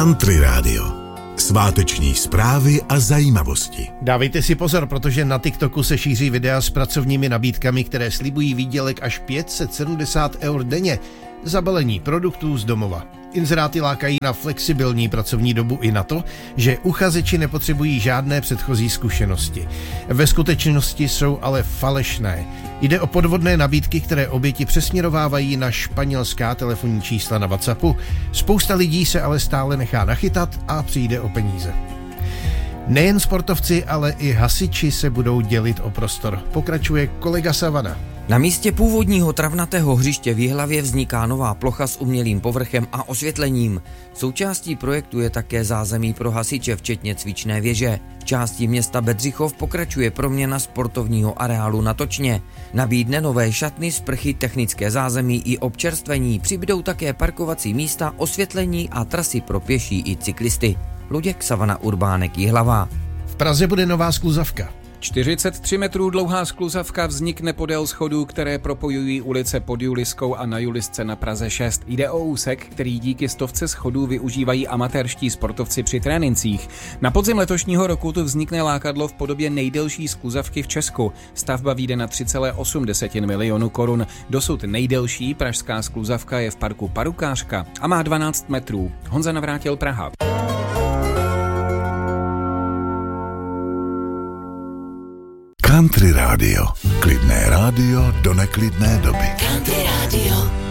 Country Radio. Sváteční zprávy a zajímavosti. Dávejte si pozor, protože na TikToku se šíří videa s pracovními nabídkami, které slibují výdělek až 570 € denně za balení produktů z domova. Inzeráty lákají na flexibilní pracovní dobu i na to, že uchazeči nepotřebují žádné předchozí zkušenosti. Ve skutečnosti jsou ale falešné. Jde o podvodné nabídky, které oběti přesměrovávají na španělská telefonní čísla na WhatsAppu. Spousta lidí se ale stále nechá nachytat a přijde o peníze. Nejen sportovci, ale i hasiči se budou dělit o prostor. Pokračuje kolega Savana. Na místě původního travnatého hřiště v Jihlavě vzniká nová plocha s umělým povrchem a osvětlením. Součástí projektu je také zázemí pro hasiče, včetně cvičné věže. V části města Bedřichov pokračuje proměna sportovního areálu na Točně. Nabídne nové šatny, sprchy, technické zázemí i občerstvení. Přibydou také parkovací místa, osvětlení a trasy pro pěší i cyklisty. Luděk, Savana, Urbánek, Jihlava. V Praze bude nová skluzavka. 43 metrů dlouhá skluzavka vznikne podél schodů, které propojují ulice Pod Juliskou a Na Julisce na Praze 6. Jde o úsek, který díky stovce schodů využívají amatérští sportovci při trénincích. Na podzim letošního roku tu vznikne lákadlo v podobě nejdelší skluzavky v Česku. Stavba vyjde na 3,8 milionu korun. Dosud nejdelší pražská skluzavka je v parku Parukářka a má 12 metrů. Honza Navrátil, Praha. Country Radio. Klidné rádio do neklidné doby. Country Radio.